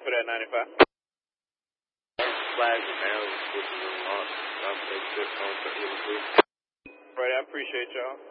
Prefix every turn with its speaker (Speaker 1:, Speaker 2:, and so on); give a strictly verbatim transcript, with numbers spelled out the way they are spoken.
Speaker 1: for that ninety-five.
Speaker 2: Flag down, switching them off. I'm going to
Speaker 1: Right, I appreciate y'all.